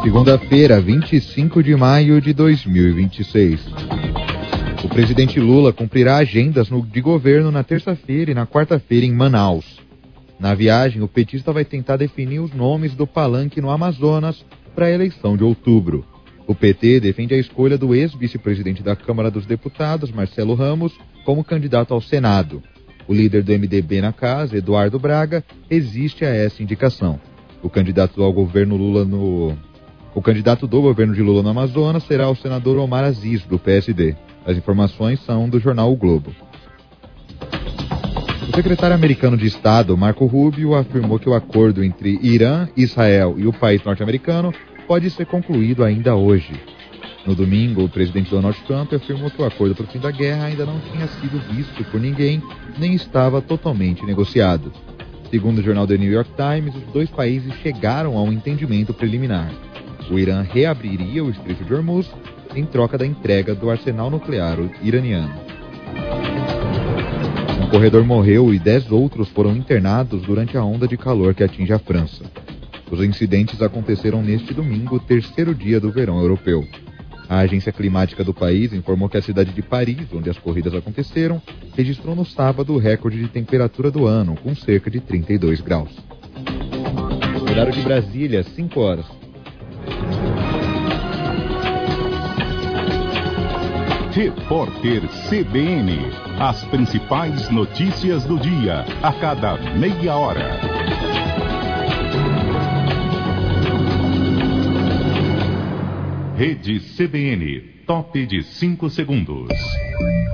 Segunda-feira, 25 de maio de 2026. O presidente Lula cumprirá agendas de governo na terça-feira e na quarta-feira em Manaus. Na viagem, o petista vai tentar definir os nomes do palanque no Amazonas para a eleição de outubro. O PT defende a escolha do ex-vice-presidente da Câmara dos Deputados, Marcelo Ramos, como candidato ao Senado. O líder do MDB na casa, Eduardo Braga, resiste a essa indicação. O candidato do governo de Lula no Amazonas será o senador Omar Aziz, do PSD. As informações são do jornal O Globo. O secretário americano de Estado, Marco Rubio, afirmou que o acordo entre Irã, Israel e o país norte-americano pode ser concluído ainda hoje. No domingo, o presidente Donald Trump afirmou que o acordo para o fim da guerra ainda não tinha sido visto por ninguém, nem estava totalmente negociado. Segundo o jornal The New York Times, os dois países chegaram a um entendimento preliminar. O Irã reabriria o Estreito de Hormuz em troca da entrega do arsenal nuclear iraniano. Um corredor morreu e 10 outros foram internados durante a onda de calor que atinge a França. Os incidentes aconteceram neste domingo, terceiro dia do verão europeu. A agência climática do país informou que a cidade de Paris, onde as corridas aconteceram, registrou no sábado o recorde de temperatura do ano, com cerca de 32 graus. Horário de Brasília, 5 horas. Repórter CBN. As principais notícias do dia, a cada meia hora. Rede CBN, top de 5 segundos.